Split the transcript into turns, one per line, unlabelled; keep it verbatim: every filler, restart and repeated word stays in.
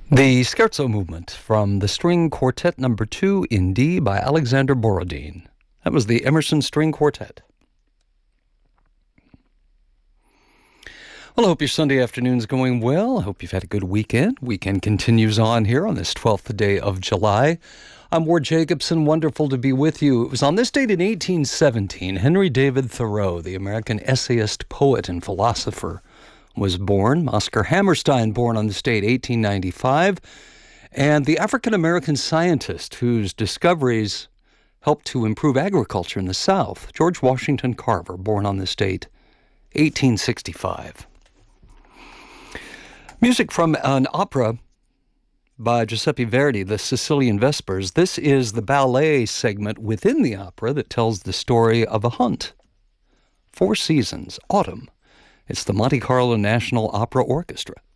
The Scherzo Movement from the String Quartet Number two in D by Alexander Borodin. That was the Emerson String Quartet. Well, I hope your Sunday afternoon's going well. I hope you've had a good weekend. Weekend continues on here on this twelfth day of July. I'm Ward Jacobson. Wonderful to be with you. It was on this date in eighteen seventeen, Henry David Thoreau, the American essayist, poet, and philosopher, was born. Oscar Hammerstein, born on this date, eighteen ninety-five. And the African-American scientist whose discoveries helped to improve agriculture in the South, George Washington Carver, born on this date, eighteen sixty-five. Music from an opera by Giuseppe Verdi, the Sicilian Vespers. This is the ballet segment within the opera that tells the story of a hunt. Four seasons, autumn. It's the Monte Carlo National Opera Orchestra.